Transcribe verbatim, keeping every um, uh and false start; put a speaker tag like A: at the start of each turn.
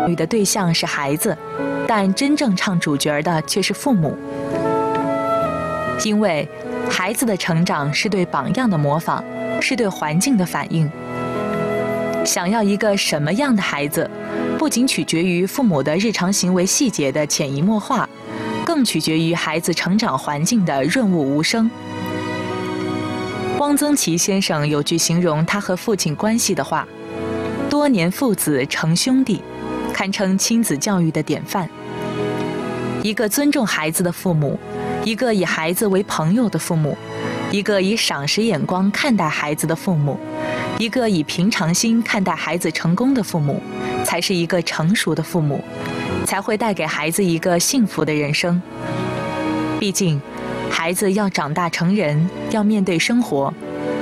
A: 育的对象是孩子，但真正唱主角的却是父母。因为孩子的成长是对榜样的模仿，是对环境的反应。想要一个什么样的孩子，不仅取决于父母的日常行为细节的潜移默化，更取决于孩子成长环境的润物无声。汪曾祺先生有句形容他和父亲关系的话：多年父子成兄弟，堪称亲子教育的典范。一个尊重孩子的父母，一个以孩子为朋友的父母，一个以赏识眼光看待孩子的父母，一个以平常心看待孩子成功的父母，才是一个成熟的父母，才会带给孩子一个幸福的人生。毕竟孩子要长大成人，要面对生活，